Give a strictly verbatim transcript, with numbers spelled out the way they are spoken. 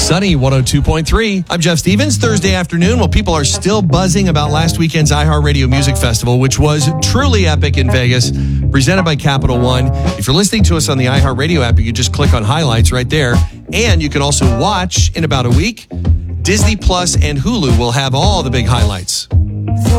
Sunny one oh two point three. I'm Jeff Stevens. Thursday afternoon, while people are still buzzing about last weekend's iHeartRadio Music Festival, which was truly epic in Vegas, presented by Capital One. If you're listening to us on the iHeartRadio app, you can just click on highlights right there. And you can also watch in about a week. Disney Plus and Hulu will have all the big highlights.